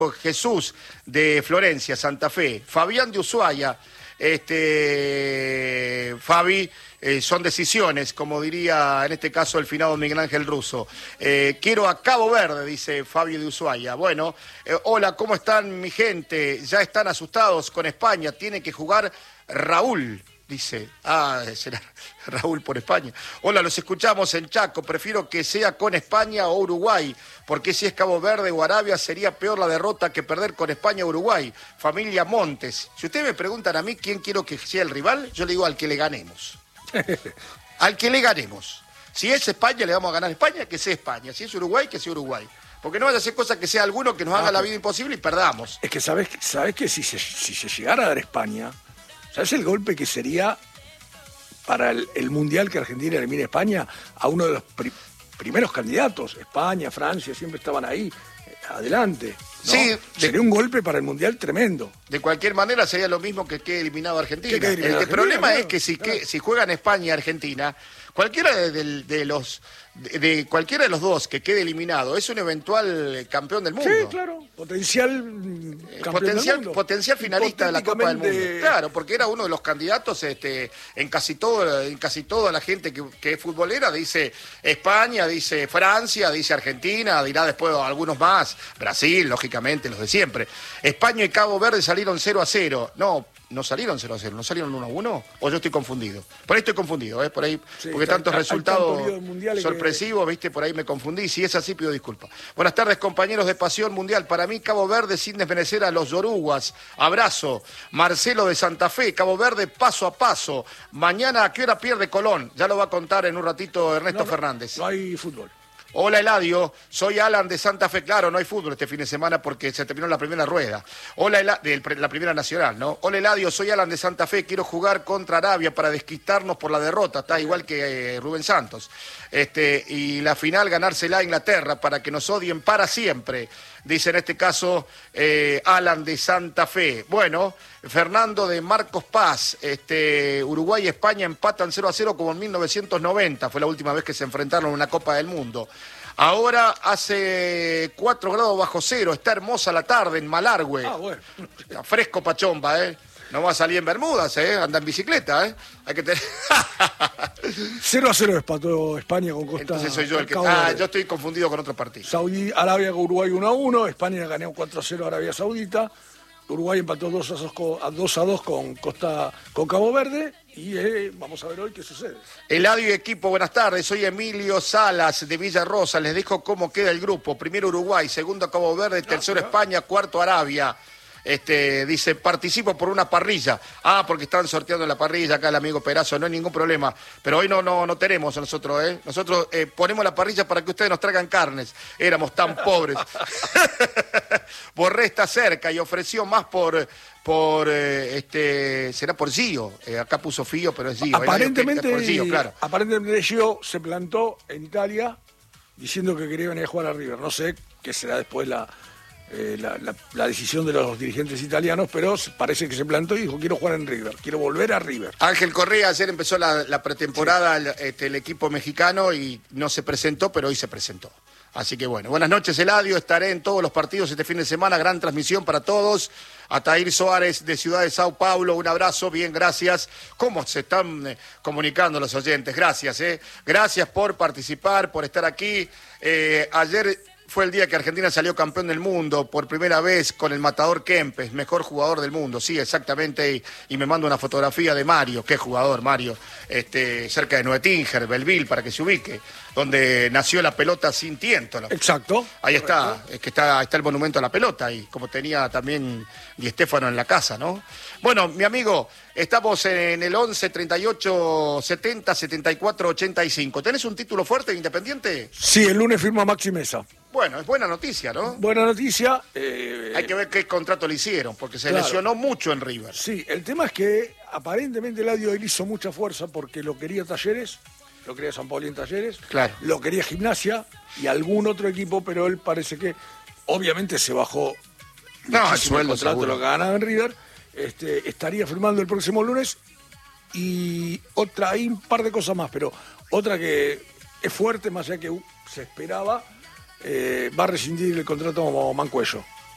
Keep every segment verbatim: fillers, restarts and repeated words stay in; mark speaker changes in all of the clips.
Speaker 1: Jesús de Florencia, Santa Fe, Fabián de Ushuaia, este, Fabi, eh, son decisiones, como diría en este caso el finado Miguel Ángel Russo. Eh, quiero a Cabo Verde, dice Fabio de Ushuaia. Bueno, eh, hola, ¿cómo están mi gente? Ya están asustados con España, tiene que jugar Raúl. Dice, ah, será Raúl por España. Hola, los escuchamos en Chaco, prefiero que sea con España o Uruguay, porque si es Cabo Verde o Arabia sería peor la derrota que perder con España o Uruguay. Familia Montes. Si ustedes me preguntan a mí quién quiero que sea el rival, yo le digo al que le ganemos. Al que le ganemos. Si es España, le vamos a ganar a España, que sea España. Si es Uruguay, que sea Uruguay. Porque no vaya a ser cosa que sea alguno que nos haga ah, la vida imposible y perdamos.
Speaker 2: Es que sabes, sabes que si se, si se llegara a dar España... ¿Sabes el golpe que sería para el, el Mundial que Argentina elimine a España a uno de los pri primeros candidatos? España, Francia, siempre estaban ahí, eh, adelante, ¿no? Sí, sería de, un golpe para el Mundial tremendo.
Speaker 1: De cualquier manera sería lo mismo que quede eliminado Argentina. Que eliminado el, el problema claro, es que si, claro. que si juegan España y Argentina, cualquiera de, de, de los... De, de cualquiera de los dos que quede eliminado es un eventual campeón del mundo.
Speaker 2: Sí, claro, potencial campeón
Speaker 1: potencial,
Speaker 2: del mundo.
Speaker 1: Potencial finalista de la Copa del Mundo. Claro, porque era uno de los candidatos este, en casi todo, en casi toda la gente que, que es futbolera dice España, dice Francia, dice Argentina, dirá después algunos más, Brasil, lógicamente, los de siempre. España y Cabo Verde salieron cero a cero. No, no salieron cero a cero, ¿no salieron uno a uno? O yo estoy confundido. Por ahí estoy confundido, ¿eh? Por ahí, sí, porque está, tantos resultados sorpresivos, que... viste, por ahí me confundí. Si es así, pido disculpas. Buenas tardes, compañeros de Pasión Mundial. Para mí, Cabo Verde, sin desmerecer a los yoruguas. Abrazo. Marcelo de Santa Fe, Cabo Verde, paso a paso. Mañana, ¿a qué hora pierde Colón? Ya lo va a contar en un ratito Ernesto
Speaker 2: no,
Speaker 1: Fernández.
Speaker 2: No hay fútbol.
Speaker 1: Hola Eladio, soy Alan de Santa Fe. Claro, no hay fútbol este fin de semana porque se terminó la primera rueda. Hola Eladio, de la primera nacional, ¿no? Hola Eladio, soy Alan de Santa Fe. Quiero jugar contra Arabia para desquitarnos por la derrota. Está igual que eh, Rubén Santos. Este, y la final ganársela a Inglaterra para que nos odien para siempre. Dice en este caso eh, Alan de Santa Fe. Bueno, Fernando de Marcos Paz, este, Uruguay y España empatan cero a cero como en mil novecientos noventa, fue la última vez que se enfrentaron en una Copa del Mundo. Ahora hace cuatro grados bajo cero, está hermosa la tarde en Malargüe.
Speaker 2: Ah, bueno.
Speaker 1: Está fresco Pachomba, ¿eh? No va a salir en Bermudas, ¿eh? Anda en bicicleta, ¿eh? Hay que tener...
Speaker 2: cero a cero empató España con Costa.
Speaker 1: Entonces soy yo el que... Ah, yo estoy confundido con otro partido.
Speaker 2: Saudí, Arabia con Uruguay uno a uno, España ganó cuatro a cero a Arabia Saudita, Uruguay empató dos a dos con Costa, con Cabo Verde, y eh, vamos a ver hoy qué sucede.
Speaker 1: Eladio y equipo, buenas tardes, soy Emilio Salas de Villa Rosa, les dejo cómo queda el grupo. Primero Uruguay, segundo Cabo Verde, tercero ah, España, cuarto Arabia. Este, dice, participo por una parrilla. Ah, porque están sorteando la parrilla acá el amigo Perazo, no hay ningún problema. Pero hoy no, no, no tenemos nosotros, ¿eh? Nosotros eh, ponemos la parrilla para que ustedes nos traigan carnes. Éramos tan pobres. Borré está cerca y ofreció más por... por eh, este será por Gio, eh, acá puso Fío, pero es Gio.
Speaker 2: Aparentemente,
Speaker 1: por Gio, claro.
Speaker 2: Aparentemente Gio se plantó en Italia diciendo que quería venir a jugar a River. No sé qué será después la... Eh, la, la, la decisión de los dirigentes italianos, pero parece que se plantó y dijo, quiero jugar en River, quiero volver a River.
Speaker 1: Ángel Correa, ayer empezó la, la pretemporada, sí. el, este, el equipo mexicano y no se presentó, pero hoy se presentó. Así que bueno, buenas noches Eladio, estaré en todos los partidos este fin de semana, gran transmisión para todos. Atair Soares de Ciudad de Sao Paulo, un abrazo, bien, gracias. ¿Cómo se están eh, comunicando los oyentes? Gracias, eh. Gracias por participar, por estar aquí. Eh, ayer... Fue el día que Argentina salió campeón del mundo por primera vez con el matador Kempes, mejor jugador del mundo, sí, exactamente, y, y me manda una fotografía de Mario, qué jugador Mario, este, cerca de Nuetinger, Belleville, para que se ubique, donde nació la pelota sin tiento. ¿No?
Speaker 2: Exacto.
Speaker 1: Ahí está, es que está, está el monumento a la pelota, y como tenía también Di Stéfano en la casa, ¿no? Bueno, mi amigo, estamos en el once, treinta y ocho, setenta, setenta y cuatro, ochenta y cinco. ¿Tenés un título fuerte de Independiente?
Speaker 2: Sí, el lunes firma Maxi Mesa.
Speaker 1: Bueno, es buena noticia, ¿no?
Speaker 2: Buena noticia. Eh,
Speaker 1: Hay que ver qué contrato le hicieron, porque se
Speaker 2: claro.
Speaker 1: lesionó mucho en River.
Speaker 2: Sí, el tema es que aparentemente Eladio él hizo mucha fuerza porque lo quería Talleres, lo quería San Paolo en Talleres,
Speaker 1: claro.
Speaker 2: Lo quería Gimnasia y algún otro equipo, pero él parece que obviamente se bajó
Speaker 1: no,
Speaker 2: el sueldo, contrato, lo que ganaba en River. Este, estaría firmando el próximo lunes y otra, hay un par de cosas más, pero otra que es fuerte, más allá que se esperaba, eh, va a rescindir el contrato como Mancuello.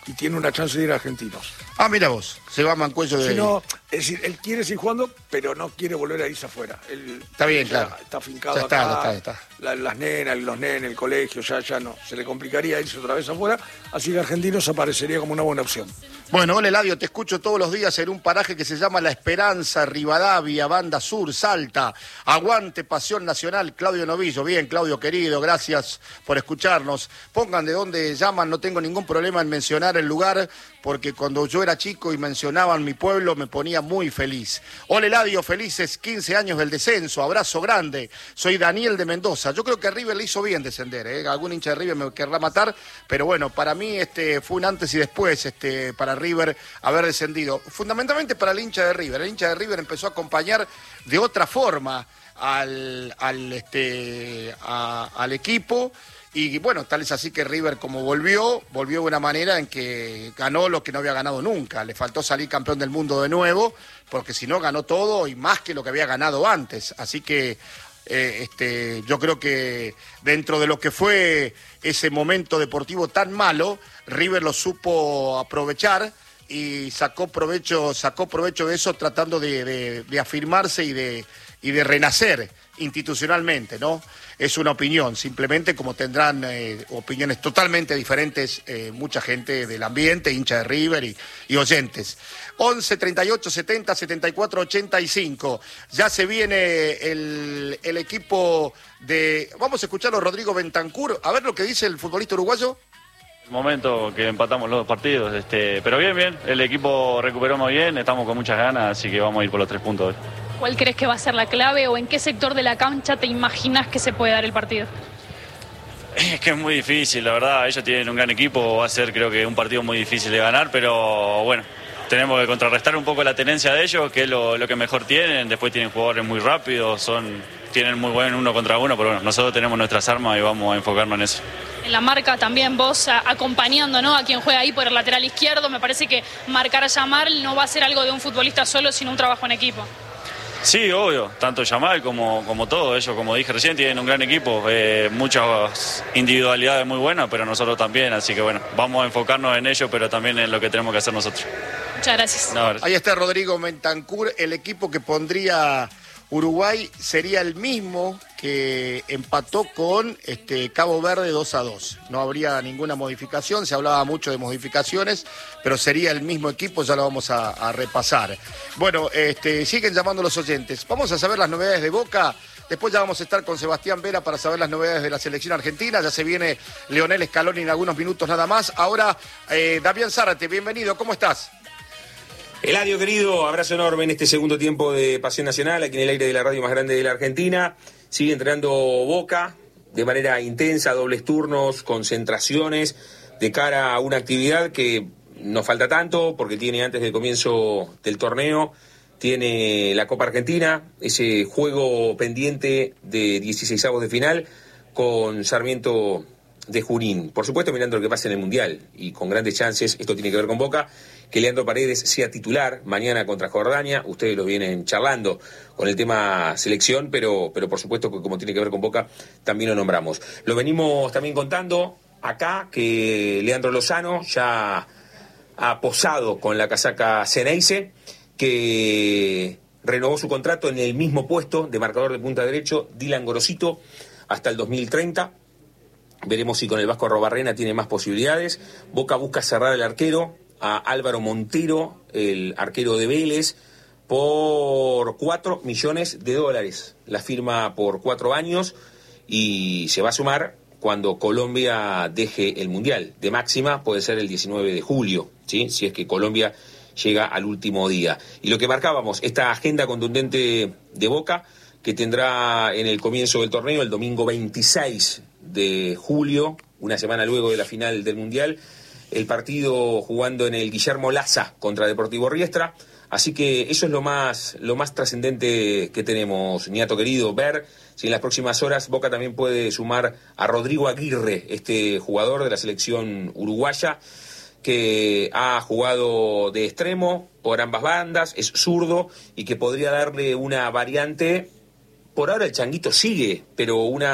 Speaker 2: y tiene una chance de ir a Argentinos.
Speaker 1: Ah, mira vos, se va a Mancuello de...
Speaker 2: Si no, es decir, él quiere seguir jugando, pero no quiere volver a irse afuera. Él
Speaker 1: está bien,
Speaker 2: ya
Speaker 1: claro.
Speaker 2: Está afincado
Speaker 1: ya está,
Speaker 2: acá,
Speaker 1: ya está, ya está.
Speaker 2: La, las nenas, los nenes, el colegio, ya, ya no. Se le complicaría irse otra vez afuera, así que Argentinos aparecería como una buena opción.
Speaker 1: Bueno, hola Eladio, te escucho todos los días en un paraje que se llama La Esperanza, Rivadavia, Banda Sur, Salta. Aguante, Pasión Nacional, Claudio Novillo. Bien, Claudio querido, gracias por escucharnos. Pongan de dónde llaman, no tengo ningún problema en mencionar el lugar, porque cuando yo era chico y mencionaban mi pueblo me ponía muy feliz. Hola Eladio, felices quince años del descenso, abrazo grande. Soy Daniel de Mendoza. Yo creo que a River le hizo bien descender, ¿eh? Algún hincha de River me querrá matar, pero bueno, para mí este fue un antes y después este, para River haber descendido. Fundamentalmente para el hincha de River. El hincha de River empezó a acompañar de otra forma al, al, este, a, al equipo. Y bueno, tal es así que River, como volvió, volvió de una manera en que ganó lo que no había ganado nunca. Le faltó salir campeón del mundo de nuevo, porque si no ganó todo y más que lo que había ganado antes. Así que eh, este, yo creo que dentro de lo que fue ese momento deportivo tan malo, River lo supo aprovechar y sacó provecho, sacó provecho de eso, tratando de, de, de afirmarse y de, y de renacer institucionalmente, ¿no? Es una opinión, simplemente como tendrán eh, opiniones totalmente diferentes eh, mucha gente del ambiente, hincha de River y, y oyentes. once, treinta y ocho, setenta, setenta y cuatro, ochenta y cinco. Ya se viene el, el equipo de... Vamos a escucharlo, Rodrigo Bentancur, a ver lo que dice el futbolista uruguayo.
Speaker 3: El momento que empatamos los dos partidos, este, pero bien, bien, el equipo recuperó muy bien, estamos con muchas ganas, así que vamos a ir por los tres puntos hoy.
Speaker 4: ¿Cuál crees que va a ser la clave o en qué sector de la cancha te imaginas que se puede dar el partido?
Speaker 3: Es que es muy difícil, la verdad, ellos tienen un gran equipo, va a ser creo que un partido muy difícil de ganar, pero bueno, tenemos que contrarrestar un poco la tenencia de ellos, que es lo, lo que mejor tienen, después tienen jugadores muy rápidos, son, tienen muy buen uno contra uno, pero bueno, nosotros tenemos nuestras armas y vamos a enfocarnos en eso.
Speaker 4: En la marca también vos a, acompañando, ¿no?, a quien juega ahí por el lateral izquierdo, me parece que marcar a Yamal no va a ser algo de un futbolista solo, sino un trabajo en equipo.
Speaker 3: Sí, obvio, tanto Yamal como, como todo, ellos como dije recién tienen un gran equipo, eh, muchas individualidades muy buenas, pero nosotros también, así que bueno, vamos a enfocarnos en ellos, pero también en lo que tenemos que hacer nosotros.
Speaker 4: Muchas gracias.
Speaker 3: No, gracias.
Speaker 1: Ahí está Rodrigo Bentancur, el equipo que pondría Uruguay sería el mismo que empató con este, Cabo Verde dos a dos. No habría ninguna modificación, se hablaba mucho de modificaciones, pero sería el mismo equipo, ya lo vamos a, a repasar. Bueno, este, siguen llamando los oyentes. Vamos a saber las novedades de Boca. Después ya vamos a estar con Sebastián Vera para saber las novedades de la selección argentina. Ya se viene Leonel Scaloni en algunos minutos nada más. Ahora, eh, Damián Zárate, bienvenido, ¿cómo estás?
Speaker 5: Eladio, querido, abrazo enorme en este segundo tiempo de Pasión Nacional, aquí en el aire de la radio más grande de la Argentina. Sigue entrenando Boca de manera intensa, dobles turnos, concentraciones, de cara a una actividad que no falta tanto, porque tiene antes del comienzo del torneo, tiene la Copa Argentina, ese juego pendiente de dieciseisavos de final con Sarmiento de Junín. Por supuesto, mirando lo que pasa en el Mundial, y con grandes chances, esto tiene que ver con Boca, que Leandro Paredes sea titular mañana contra Jordania. Ustedes lo vienen charlando con el tema selección, pero, pero por supuesto que como tiene que ver con Boca, también lo nombramos. Lo venimos también contando acá, que Leandro Lozano ya ha posado con la casaca Ceneice, que renovó su contrato en el mismo puesto de marcador de punta derecho, Dylan Gorosito, hasta el dos mil treinta. Veremos si con el Vasco Arrobarrena tiene más posibilidades. Boca busca cerrar el arquero, a Álvaro Montero, el arquero de Vélez, por cuatro millones de dólares. La firma por cuatro años y se va a sumar cuando Colombia deje el Mundial. De máxima puede ser el diecinueve de julio, ¿sí? Si es que Colombia llega al último día. Y lo que marcábamos, esta agenda contundente de Boca, que tendrá en el comienzo del torneo, el domingo veintiséis de julio, una semana luego de la final del Mundial, el partido jugando en el Guillermo Laza contra Deportivo Riestra. Así que eso es lo más, lo más trascendente que tenemos, Niato querido, ver si en las próximas horas Boca también puede sumar a Rodrigo Aguirre, este jugador de la selección uruguaya, que ha jugado de extremo por ambas bandas, es zurdo y que podría darle una variante. Por ahora el Changuito sigue, pero una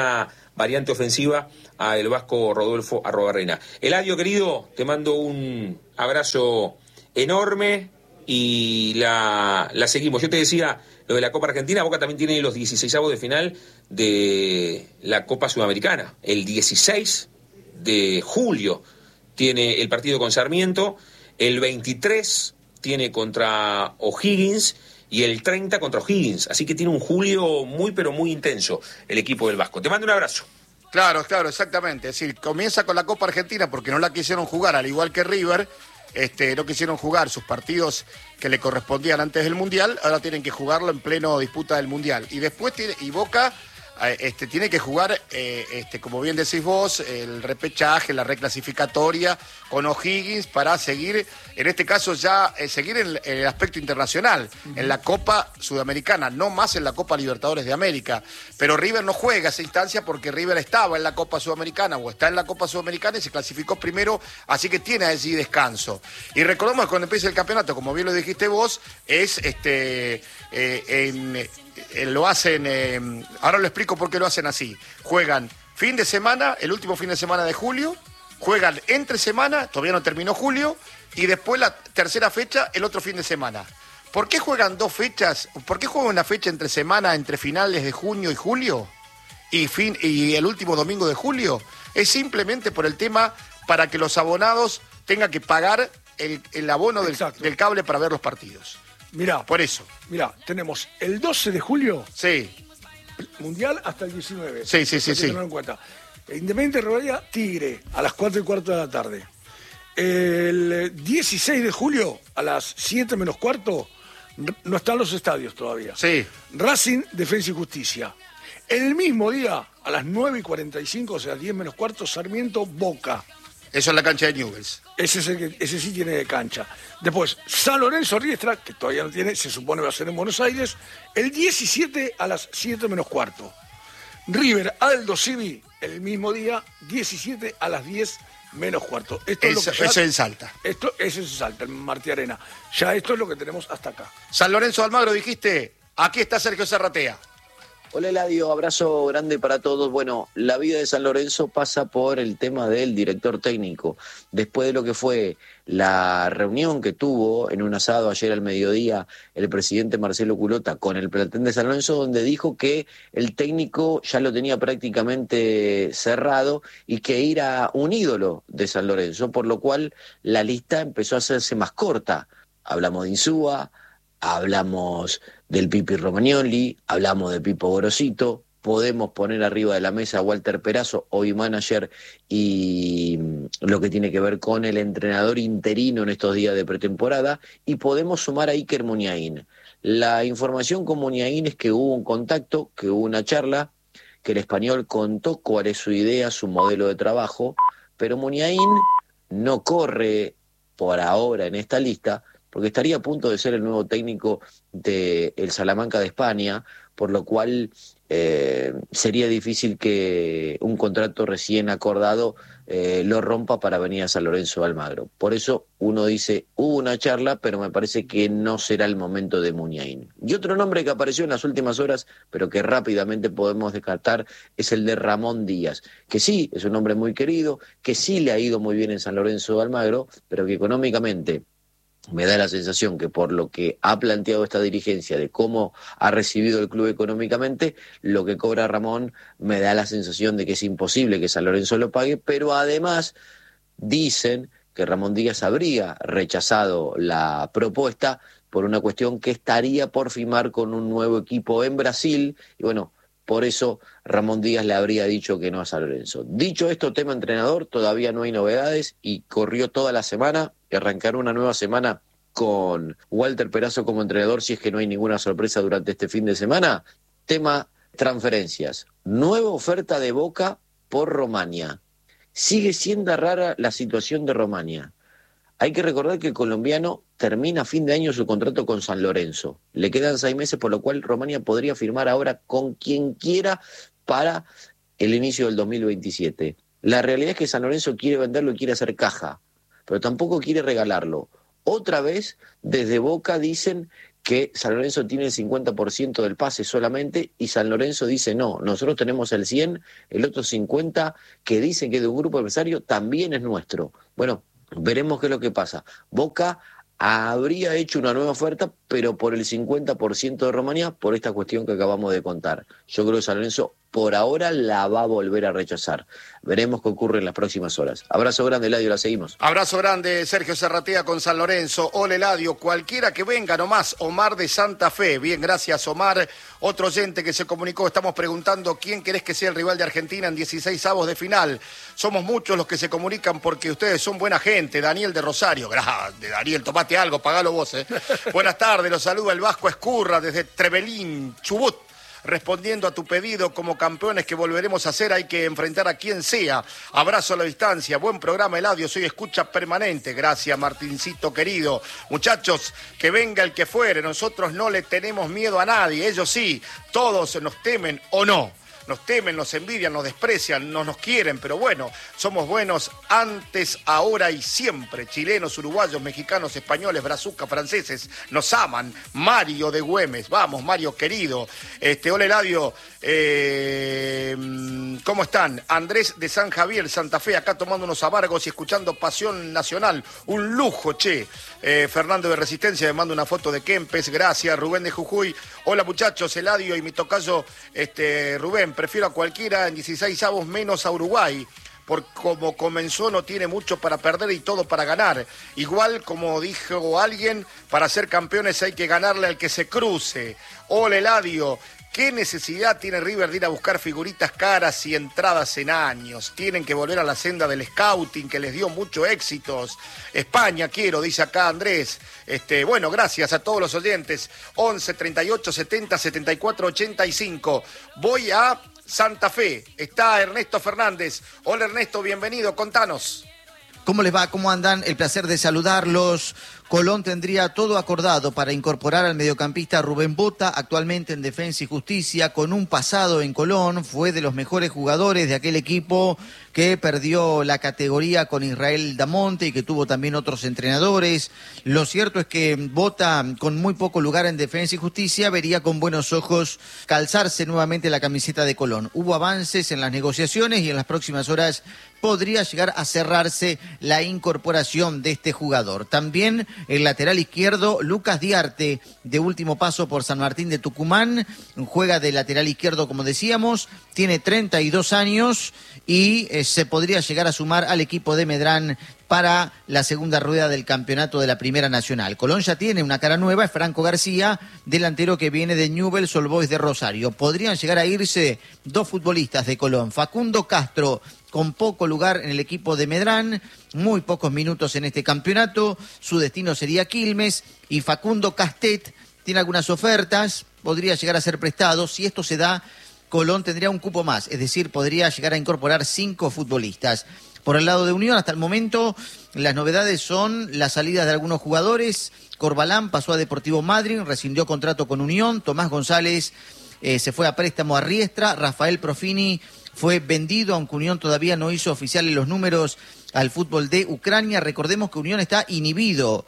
Speaker 5: variante ofensiva a el vasco Rodolfo Arruabarrena. Eladio, querido, te mando un abrazo enorme y la, la seguimos. Yo te decía lo de la Copa Argentina, Boca también tiene los dieciseisavos de final de la Copa Sudamericana. El dieciséis de julio tiene el partido con Sarmiento, el veintitrés tiene contra O'Higgins y el treinta contra O'Higgins. Así que tiene un julio muy, pero muy intenso el equipo del Vasco. Te mando un abrazo.
Speaker 1: Claro, claro, exactamente. Es decir, comienza con la Copa Argentina porque no la quisieron jugar, al igual que River. Este, no quisieron jugar sus partidos que le correspondían antes del Mundial, ahora tienen que jugarlo en pleno disputa del Mundial. Y después tiene, y Boca este, tiene que jugar, eh, este, como bien decís vos, el repechaje, la reclasificatoria con O'Higgins para seguir, en este caso ya, eh, seguir en, en el aspecto internacional, uh-huh. en la Copa Sudamericana, no más en la Copa Libertadores de América. Pero River no juega esa instancia porque River estaba en la Copa Sudamericana o está en la Copa Sudamericana y se clasificó primero, así que tiene allí descanso. Y recordemos que cuando empieza el campeonato, como bien lo dijiste vos, es este eh, en, en, lo hacen, eh, ahora lo explico por qué lo hacen así. Juegan fin de semana, el último fin de semana de julio, juegan entre semana, todavía no terminó julio, y después la tercera fecha, el otro fin de semana. ¿Por qué juegan dos fechas? ¿Por qué juegan una fecha entre semana, entre finales de junio y julio? Y, fin, y el último domingo de julio. Es simplemente por el tema para que los abonados tengan que pagar el, el abono del, del cable para ver los partidos.
Speaker 2: Mirá.
Speaker 1: Por eso.
Speaker 2: Mirá, tenemos el doce de julio.
Speaker 1: Sí.
Speaker 2: Mundial hasta el diecinueve.
Speaker 1: Sí, sí, sí, sí.
Speaker 2: En cuenta. Independiente de Rivadavia, Tigre, a las cuatro y cuarto de la tarde. El dieciséis de julio, a las siete menos cuarto, no están los estadios todavía.
Speaker 1: Sí.
Speaker 2: Racing, Defensa y Justicia. El mismo día, a las nueve y cuarenta y cinco, o sea, diez menos cuarto, Sarmiento, Boca.
Speaker 1: Eso es la cancha de Newell's.
Speaker 2: Ese, es el que, ese sí tiene cancha. Después, San Lorenzo, Riestra, que todavía no tiene, se supone va a ser en Buenos Aires, el diecisiete a las siete menos cuarto. River, Aldo Civi, el mismo día, diecisiete a las diez menos cuarto. Esto es, es lo que ya,
Speaker 1: eso es Salta.
Speaker 2: Esto, eso es Salta, en Martí Arena. Ya esto es lo que tenemos hasta acá.
Speaker 1: San Lorenzo de Almagro, dijiste, aquí está Sergio Serratea.
Speaker 6: Hola Eladio, abrazo grande para todos. Bueno, la vida de San Lorenzo pasa por el tema del director técnico. Después de lo que fue la reunión que tuvo en un asado ayer al mediodía el presidente Marcelo Culota con el plantel de San Lorenzo, donde dijo que el técnico ya lo tenía prácticamente cerrado y que era un ídolo de San Lorenzo, por lo cual la lista empezó a hacerse más corta. Hablamos de Insúa, hablamos del Pipi Romagnoli, hablamos de Pipo Gorosito, podemos poner arriba de la mesa a Walter Perazo, hoy manager, y lo que tiene que ver con el entrenador interino en estos días de pretemporada, y podemos sumar a Iker Muniain. La información con Muniain es que hubo un contacto, que hubo una charla, que el español contó cuál es su idea, su modelo de trabajo, pero Muniain no corre por ahora en esta lista, porque estaría a punto de ser el nuevo técnico del Salamanca de España, por lo cual eh, sería difícil que un contrato recién acordado eh, lo rompa para venir a San Lorenzo de Almagro. Por eso uno dice, hubo una charla, pero me parece que no será el momento de Muniain. Y otro nombre que apareció en las últimas horas, pero que rápidamente podemos descartar, es el de Ramón Díaz, que sí, es un hombre muy querido, que sí le ha ido muy bien en San Lorenzo de Almagro, pero que económicamente me da la sensación que por lo que ha planteado esta dirigencia de cómo ha recibido el club económicamente, lo que cobra Ramón me da la sensación de que es imposible que San Lorenzo lo pague, pero además dicen que Ramón Díaz habría rechazado la propuesta por una cuestión que estaría por firmar con un nuevo equipo en Brasil, y bueno, por eso Ramón Díaz le habría dicho que no a San Lorenzo. Dicho esto, tema entrenador, todavía no hay novedades y corrió toda la semana, y arrancar una nueva semana con Walter Perazo como entrenador si es que no hay ninguna sorpresa durante este fin de semana. Tema transferencias. Nueva oferta de Boca por Romania. Sigue siendo rara la situación de Romania. Hay que recordar que el colombiano termina a fin de año su contrato con San Lorenzo. Le quedan seis meses, por lo cual Romania podría firmar ahora con quien quiera para el inicio del dos mil veintisiete. La realidad es que San Lorenzo quiere venderlo y quiere hacer caja, pero tampoco quiere regalarlo. Otra vez, desde Boca dicen que San Lorenzo tiene el cincuenta por ciento del pase solamente y San Lorenzo dice no, nosotros tenemos el cien, el otro cincuenta que dicen que de un grupo adversario también es nuestro. Bueno, veremos qué es lo que pasa. Boca habría hecho una nueva oferta, pero por el cincuenta por ciento de Romagnà, por esta cuestión que acabamos de contar. Yo creo que San Lorenzo por ahora la va a volver a rechazar. Veremos qué ocurre en las próximas horas. Abrazo grande, Eladio, la seguimos.
Speaker 1: Abrazo grande, Sergio Serratea con San Lorenzo. Hola, Eladio, cualquiera que venga nomás. Omar de Santa Fe. Bien, gracias, Omar. Otro oyente que se comunicó, estamos preguntando quién querés que sea el rival de Argentina en dieciséis avos de final. Somos muchos los que se comunican porque ustedes son buena gente. Daniel de Rosario. Grande, Daniel, tomate algo, pagalo vos, eh. Buenas tardes, los saluda el Vasco Escurra desde Trevelín, Chubut. Respondiendo a tu pedido, como campeones que volveremos a hacer, hay que enfrentar a quien sea. Abrazo a la distancia, buen programa, Eladio, soy escucha permanente. Gracias, Martincito querido. Muchachos, que venga el que fuere, nosotros no le tenemos miedo a nadie, ellos sí, todos nos temen o no. Nos temen, nos envidian, nos desprecian, no nos quieren, pero bueno, somos buenos antes, ahora y siempre. Chilenos, uruguayos, mexicanos, españoles, brazucas, franceses, nos aman. Mario de Güemes, vamos, Mario querido. Este, hola, Eladio, eh, ¿cómo están? Andrés de San Javier, Santa Fe, acá tomando unos amargos y escuchando Pasión Nacional. Un lujo, che. Eh, Fernando de Resistencia me manda una foto de Kempes, gracias. Rubén de Jujuy, hola muchachos, Eladio y mi tocayo este, Rubén, prefiero a cualquiera en dieciséis avos menos a Uruguay, por como comenzó no tiene mucho para perder y todo para ganar. Igual como dijo alguien, para ser campeones hay que ganarle al que se cruce. Hola Eladio, ¿qué necesidad tiene River de ir a buscar figuritas caras y entradas en años? Tienen que volver a la senda del scouting que les dio muchos éxitos. España quiero, dice acá Andrés. Este, bueno, gracias a todos los oyentes. once, treinta y ocho, setenta, setenta y cuatro, ochenta y cinco. Voy a Santa Fe. Está Ernesto Fernández. Hola Ernesto, bienvenido, contanos.
Speaker 7: ¿Cómo les va? ¿Cómo andan? El placer de saludarlos. Colón tendría todo acordado para incorporar al mediocampista Rubén Bota, actualmente en Defensa y Justicia, con un pasado en Colón, fue de los mejores jugadores de aquel equipo que perdió la categoría con Israel Damonte y que tuvo también otros entrenadores. Lo cierto es que Bota, con muy poco lugar en Defensa y Justicia, vería con buenos ojos calzarse nuevamente la camiseta de Colón. Hubo avances en las negociaciones y en las próximas horas podría llegar a cerrarse la incorporación de este jugador. También el lateral izquierdo, Lucas Diarte, de último paso por San Martín de Tucumán, juega de lateral izquierdo, como decíamos, tiene treinta y dos años y eh, se podría llegar a sumar al equipo de Medrán para la segunda rueda del campeonato de la Primera Nacional. Colón ya tiene una cara nueva, es Franco García, delantero que viene de Newell's Old Boys de Rosario. Podrían llegar a irse dos futbolistas de Colón, Facundo Castro, con poco lugar en el equipo de Medrán, muy pocos minutos en este campeonato, su destino sería Quilmes, y Facundo Castet tiene algunas ofertas, podría llegar a ser prestado. Si esto se da, Colón tendría un cupo más, es decir, podría llegar a incorporar cinco futbolistas. Por el lado de Unión, hasta el momento, las novedades son las salidas de algunos jugadores. Corbalán pasó a Deportivo Madryn, rescindió contrato con Unión. Tomás González eh, se fue a préstamo a Riestra. Rafael Profini fue vendido, aunque Unión todavía no hizo oficiales los números al fútbol de Ucrania. Recordemos que Unión está inhibido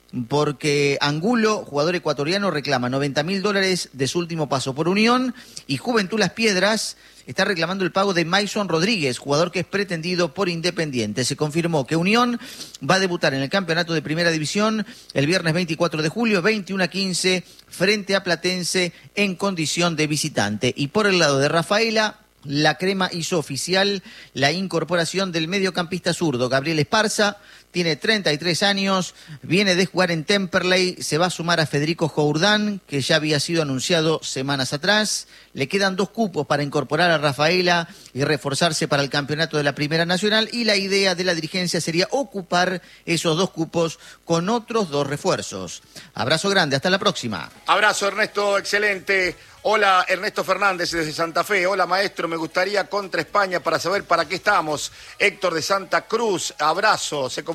Speaker 7: porque Angulo, jugador ecuatoriano, reclama noventa mil dólares de su último paso por Unión, y Juventud Las Piedras está reclamando el pago de Mason Rodríguez, jugador que es pretendido por Independiente. Se confirmó que Unión va a debutar en el campeonato de Primera División el viernes veinticuatro de julio, veintiuno a quince, frente a Platense en condición de visitante. Y por el lado de Rafaela, la Crema hizo oficial la incorporación del mediocampista zurdo Gabriel Esparza. Tiene treinta y tres años, viene de jugar en Temperley, se va a sumar a Federico Jourdán, que ya había sido anunciado semanas atrás. Le quedan dos cupos para incorporar a Rafaela y reforzarse para el campeonato de la Primera Nacional, y la idea de la dirigencia sería ocupar esos dos cupos con otros dos refuerzos. Abrazo grande, hasta la próxima.
Speaker 1: Abrazo Ernesto, excelente. Hola Ernesto Fernández desde Santa Fe. Hola maestro, me gustaría contra España para saber para qué estamos. Héctor de Santa Cruz, abrazo. Se comunicó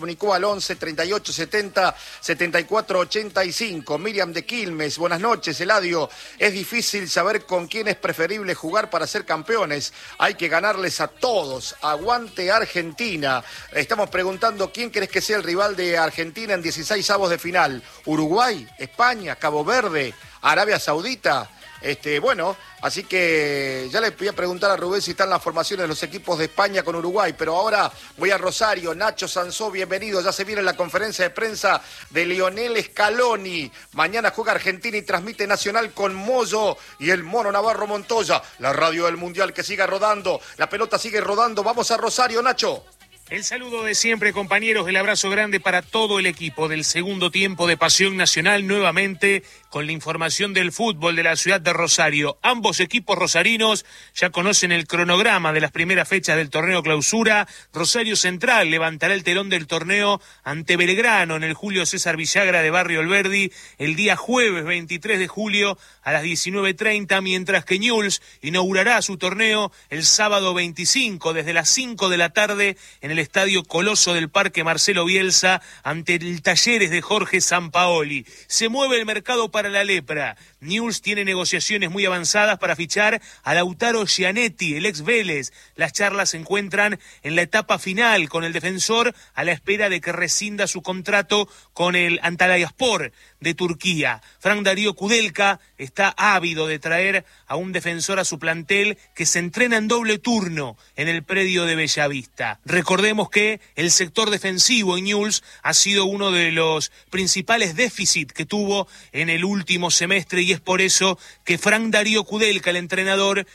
Speaker 1: comunicó al once, treinta y ocho, setenta, setenta y cuatro, ochenta y cinco. Miriam de Quilmes, buenas noches, Eladio. Es difícil saber con quién es preferible jugar para ser campeones. Hay que ganarles a todos. Aguante Argentina. Estamos preguntando quién crees que sea el rival de Argentina en dieciséis avos de final. Uruguay, España, Cabo Verde, Arabia Saudita. Este, bueno, así que ya le voy a preguntar a Rubén si están las formaciones de los equipos de España con Uruguay, pero ahora voy a Rosario. Nacho Sansó, bienvenido, ya se viene la conferencia de prensa de Lionel Scaloni. Mañana juega Argentina y transmite Nacional con Moyo y el Mono Navarro Montoya. La radio del Mundial que siga rodando, la pelota sigue rodando. Vamos a Rosario, Nacho.
Speaker 8: El saludo de siempre, compañeros, el abrazo grande para todo el equipo del segundo tiempo de Pasión Nacional, nuevamente con la información del fútbol de la ciudad de Rosario. Ambos equipos rosarinos ya conocen el cronograma de las primeras fechas del torneo Clausura. Rosario Central levantará el telón del torneo ante Belgrano en el Julio César Villagra de Barrio Alberdi el día jueves veintitrés de julio a las diecinueve treinta, mientras que Newell's inaugurará su torneo el sábado veinticinco desde las cinco de la tarde en el Estadio Coloso del Parque Marcelo Bielsa ante el Talleres de Jorge Sampaoli. Se mueve el mercado para la lepra. Newell's tiene negociaciones muy avanzadas para fichar a Lautaro Gianetti, el ex Vélez. Las charlas se encuentran en la etapa final con el defensor a la espera de que rescinda su contrato con el Antalyaspor de Turquía. Frank Darío Kudelka está ávido de traer a un defensor a su plantel que se entrena en doble turno en el predio de Bellavista. Recordemos que el sector defensivo en Newell's ha sido uno de los principales déficits que tuvo en el último semestre y es por eso que Frank Darío Kudelka, el entrenador,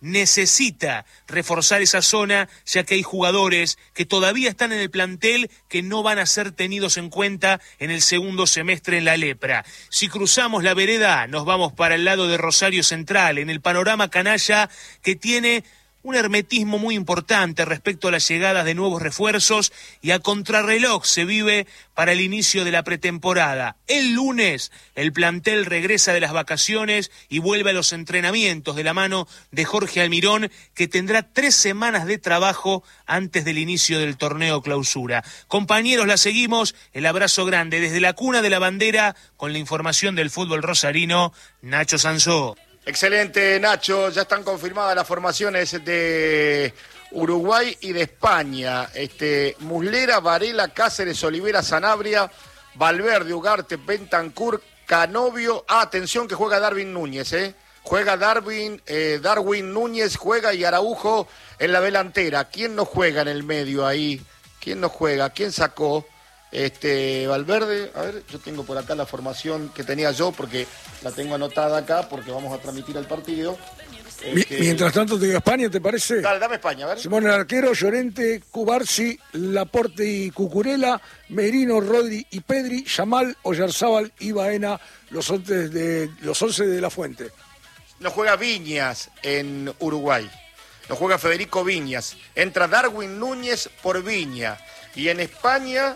Speaker 8: necesita reforzar esa zona, ya que hay jugadores que todavía están en el plantel que no van a ser tenidos en cuenta en el segundo semestre en la lepra. Si cruzamos la vereda, nos vamos para el lado de Rosario Central, en el panorama canalla que tiene un hermetismo muy importante respecto a las llegadas de nuevos refuerzos y a contrarreloj se vive para el inicio de la pretemporada. El lunes el plantel regresa de las vacaciones y vuelve a los entrenamientos de la mano de Jorge Almirón, que tendrá tres semanas de trabajo antes del inicio del torneo Clausura. Compañeros, la seguimos. El abrazo grande desde la cuna de la bandera con la información del fútbol rosarino, Nacho Sansó.
Speaker 1: Excelente, Nacho. Ya están confirmadas las formaciones de Uruguay y de España. Este, Muslera, Varela, Cáceres, Olivera, Sanabria, Valverde, Ugarte, Bentancur, Canovio. Ah, atención que juega Darwin Núñez, ¿eh? Juega Darwin, eh, Darwin Núñez, juega y Araujo en la delantera. ¿Quién no juega en el medio ahí? ¿Quién no juega? ¿Quién sacó? Este, Valverde, a ver, yo tengo por acá la formación que tenía yo, porque la tengo anotada acá, porque vamos a transmitir el partido. Este...
Speaker 2: Mientras tanto te digo España, ¿te parece?
Speaker 1: Dale, dame España, a ver.
Speaker 2: Simón el arquero, Llorente, Cubarsi, Laporte y Cucurella, Merino, Rodri y Pedri, Yamal, Oyarzábal y Baena, los once de, los once de la Fuente.
Speaker 1: No juega Viñas en Uruguay, no juega Federico Viñas, entra Darwin Núñez por Viña, y en España...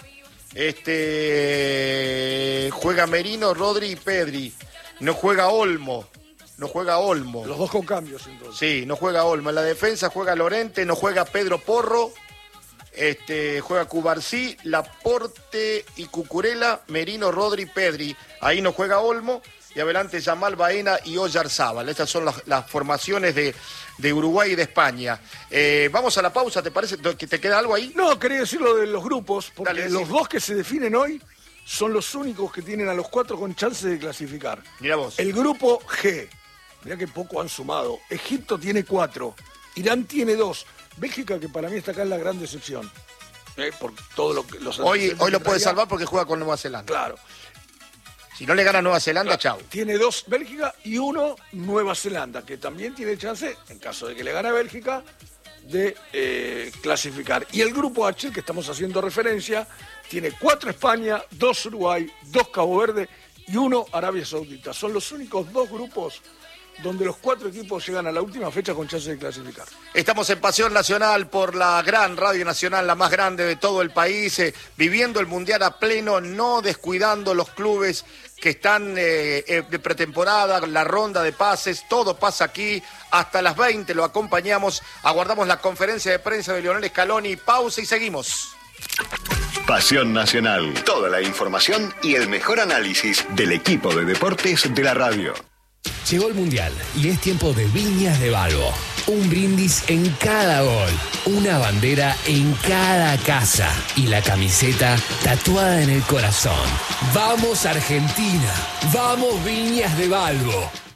Speaker 1: Este juega Merino, Rodri y Pedri. No juega Olmo. No juega Olmo.
Speaker 2: Los dos con cambios, entonces.
Speaker 1: Sí, no juega Olmo. En la defensa juega Lorente, no juega Pedro Porro. Este, juega Cubarsí, Laporte y Cucurella, Merino, Rodri, Pedri. Ahí no juega Olmo. Y adelante Yamal, Baena y Oyarzábal. Estas son las, las formaciones de, de Uruguay y de España. Eh, vamos a la pausa, ¿te parece? ¿Que te queda algo ahí?
Speaker 2: No, quería decir lo de los grupos, porque
Speaker 1: Dale,
Speaker 2: los
Speaker 1: sí.
Speaker 2: dos que se definen hoy son los únicos que tienen a los cuatro con chance de clasificar.
Speaker 1: Mira vos.
Speaker 2: El grupo G, mirá que poco han sumado. Egipto tiene cuatro, Irán tiene dos. Bélgica, que para mí está acá en la gran decepción. Eh, por todo lo que los
Speaker 1: Hoy, hoy lo puede
Speaker 2: traía.
Speaker 1: salvar porque juega con Nueva Zelanda.
Speaker 2: Claro.
Speaker 1: Si no le gana a Nueva Zelanda,
Speaker 2: Claro,
Speaker 1: chau.
Speaker 2: Tiene dos Bélgica y uno Nueva Zelanda, que también tiene chance, en caso de que le gane a Bélgica, de eh, clasificar. Y el grupo H, que estamos haciendo referencia, tiene cuatro España, dos Uruguay, dos Cabo Verde y uno Arabia Saudita. Son los únicos dos grupos donde los cuatro equipos llegan a la última fecha con chance de clasificar.
Speaker 1: Estamos en Pasión Nacional por la gran Radio Nacional, la más grande de todo el país, eh, viviendo el Mundial a pleno, no descuidando los clubes que están eh, eh, de pretemporada, la ronda de pases, todo pasa aquí. Hasta las veinte lo acompañamos, aguardamos la conferencia de prensa de Lionel Scaloni. Pausa y seguimos.
Speaker 9: Pasión Nacional. Toda la información y el mejor análisis del equipo de deportes de la radio.
Speaker 10: Llegó el Mundial y es tiempo de Viñas de Balbo. Un brindis en cada gol, una bandera en cada casa y la camiseta tatuada en el corazón. ¡Vamos Argentina! ¡Vamos Viñas de Balbo!